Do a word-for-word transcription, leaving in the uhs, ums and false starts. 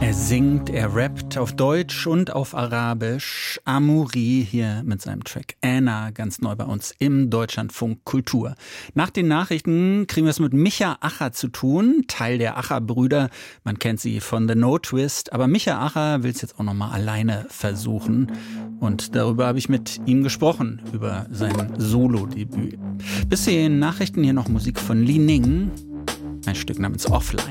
Er singt, er rappt auf Deutsch und auf Arabisch. Amoury hier mit seinem Track Anna, ganz neu bei uns im Deutschlandfunk Kultur. Nach den Nachrichten kriegen wir es mit Micha Acher zu tun, Teil der Acher-Brüder. Man kennt sie von The No Twist, aber Micha Acher will es jetzt auch nochmal alleine versuchen. Und darüber habe ich mit ihm gesprochen, über sein Solo-Debüt. Bis zu den Nachrichten hier noch Musik von Li Ning, ein Stück namens Offline.